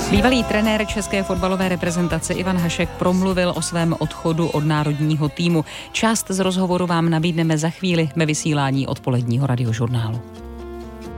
Bývalý trenér české fotbalové reprezentace Ivan Hašek promluvil o svém odchodu od národního týmu. Část z rozhovoru vám nabídneme za chvíli ve vysílání odpoledního radiožurnálu.